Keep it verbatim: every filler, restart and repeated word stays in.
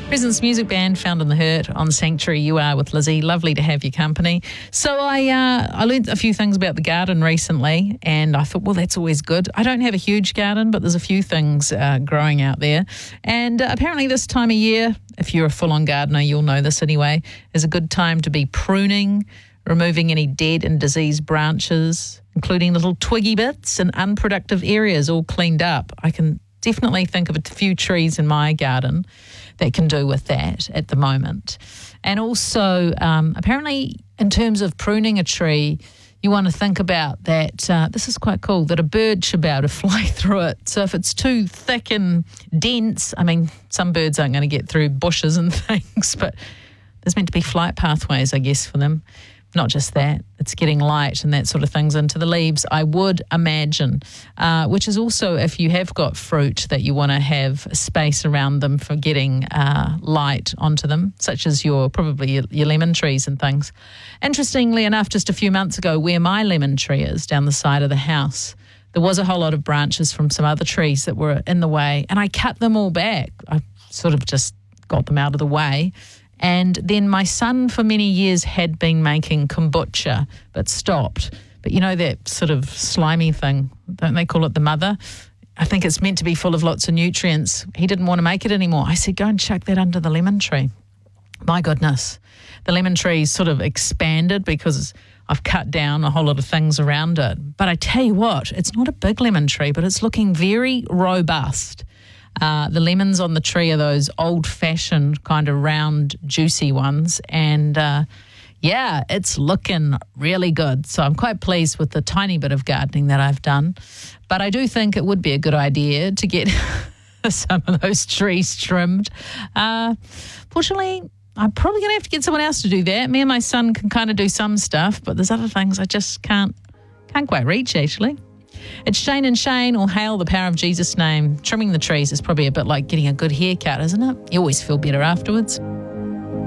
Presence Music Band, Found in the Hurt on Sanctuary. You are with Lizzie. Lovely to have your company. So I uh, I learned a few things about the garden recently, and I thought, well, that's always good. I don't have a huge garden, but there's a few things uh, growing out there. And uh, apparently this time of year, if you're a full-on gardener, you'll know this anyway, is a good time to be pruning, removing any dead and diseased branches, including little twiggy bits and unproductive areas all cleaned up. I can definitely think of a few trees in my garden that can do with that at the moment. And also, um, apparently, in terms of pruning a tree, you want to think about that, uh, this is quite cool, that a bird should be able to fly through it. So if it's too thick and dense, I mean, some birds aren't going to get through bushes and things, but there's meant to be flight pathways, I guess, for them. Not just that, it's getting light and that sort of things into the leaves, I would imagine, uh, which is also if you have got fruit that you want to have space around them for getting uh, light onto them, such as your probably your, your lemon trees and things. Interestingly enough, just a few months ago, where my lemon tree is down the side of the house, there was a whole lot of branches from some other trees that were in the way, and I cut them all back. I sort of just got them out of the way. And then my son for many years had been making kombucha, but stopped. But you know that sort of slimy thing, don't they call it the mother? I think it's meant to be full of lots of nutrients. He didn't want to make it anymore. I said, go and chuck that under the lemon tree. My goodness. The lemon tree sort of expanded because I've cut down a whole lot of things around it. But I tell you what, it's not a big lemon tree, but it's looking very robust. Uh, the lemons on the tree are those old-fashioned kind of round, juicy ones. And, uh, yeah, it's looking really good. So I'm quite pleased with the tiny bit of gardening that I've done. But I do think it would be a good idea to get some of those trees trimmed. Uh, fortunately, I'm probably going to have to get someone else to do that. Me and my son can kind of do some stuff, but there's other things I just can't, can't quite reach, actually. It's Shane and Shane, or Hail the Power of Jesus' Name. Trimming the trees is probably a bit like getting a good haircut, isn't it? You always feel better afterwards.